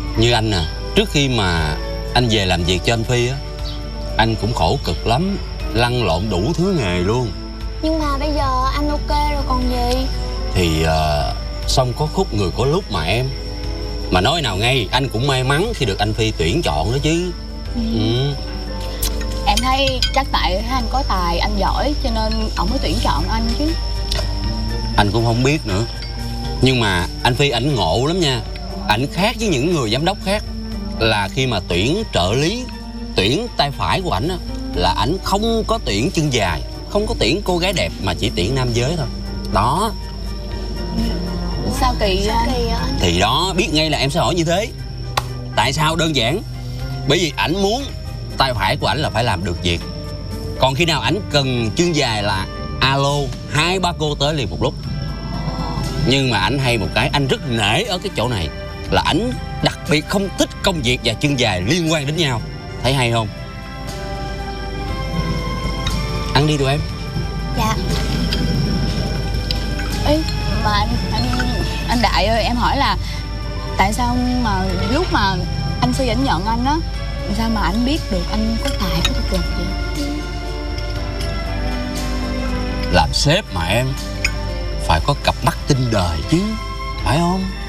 Như anh nè, trước khi mà anh về làm việc cho anh Phi á, anh cũng khổ cực lắm, lăn lộn đủ thứ nghề luôn. Nhưng mà bây giờ anh ok rồi còn gì. Thì xong có khúc người có lúc mà em. Mà nói nào ngay, anh cũng may mắn khi được anh Phi tuyển chọn đó chứ. Em thấy chắc tại anh có tài, anh giỏi cho nên ổng mới tuyển chọn anh chứ. Anh cũng không biết nữa. Nhưng mà anh Phi ảnh ngộ lắm nha. Ảnh khác với những người giám đốc khác, là khi mà tuyển trợ lý, tuyển tay phải của ảnh á, là ảnh không có tuyển chân dài, không có tuyển cô gái đẹp, mà chỉ tuyển nam giới thôi. Đó. Sao kỳ vậy anh? Thì đó, biết ngay là em sẽ hỏi như thế. Tại sao? Đơn giản, bởi vì ảnh muốn tay phải của ảnh là phải làm được việc. Còn khi nào ảnh cần chân dài là alo 2-3 cô tới liền một lúc. Nhưng mà ảnh hay một cái anh rất nể ở cái chỗ này, là ảnh đặc biệt không thích công việc và chân dài liên quan đến nhau. Thấy hay không? Ăn đi tụi em. Dạ. Ê, mà anh Đại ơi, em hỏi là tại sao mà lúc mà anh Phi ảnh nhận anh á, sao mà anh biết được anh có tài, có thực lực vậy? Làm sếp mà em, phải có cặp mắt tinh đời chứ, phải không?